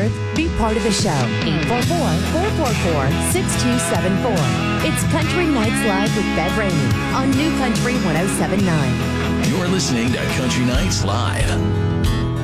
Worth, be part of the show. 844-444-6274. It's Country Nights Live with Bev Ramey on New Country 107.9. You're listening to Country Nights Live.